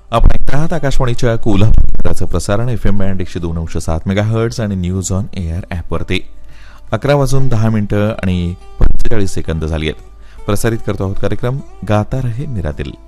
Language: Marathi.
आपण ऐकत आहात आकाशवाणीच्या कोल्हापूरचं प्रसारण FM बँड 102.7 मेगाहर्ट्झ आणि न्यूज ऑन एअर ॲपवरती 11:10 आणि 45 सेकंद झाली आहेत. प्रसारित करतो आहोत कार्यक्रम गाता रहे मेरा दिल.